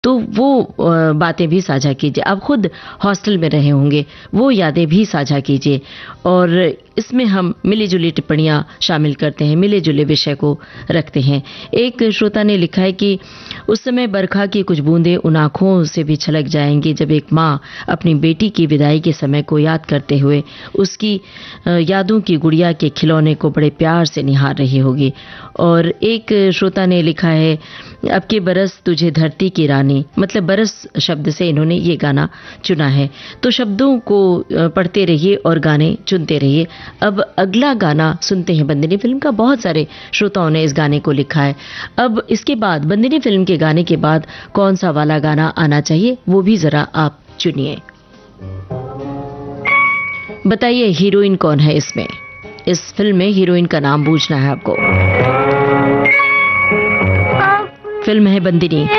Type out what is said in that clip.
तो वो बातें भी साझा कीजिए। आप खुद हॉस्टल में रहे होंगे, वो यादें भी साझा कीजिए। और इसमें हम मिली-जुली टिप्पणियां शामिल करते हैं, मिले-जुले विषय को रखते हैं। एक श्रोता ने लिखा है कि उस समय बरखा की कुछ बूंदें उन आंखों से भी छलक जाएंगी जब एक माँ अपनी बेटी की विदाई के समय को याद करते हुए उसकी यादों की गुड़िया के खिलौने को बड़े प्यार से निहार रही होगी। और एक श्रोता ने लिखा है, अब के बरस तुझे धरती की रानी, मतलब बरस शब्द से इन्होंने ये गाना चुना है। तो शब्दों को पढ़ते रहिए और गाने चुनते रहिए। अब अगला गाना सुनते हैं बंदिनी फिल्म का। बहुत सारे श्रोताओं ने इस गाने को लिखा है। अब इसके बाद बंदिनी फिल्म के गाने के बाद कौन सा वाला गाना आना चाहिए वो भी जरा आप चुनिए। बताइए हीरोइन कौन है इसमें? इस फिल्म में हीरोइन का नाम पूछना है आपको। फिल्म है बंदिनी।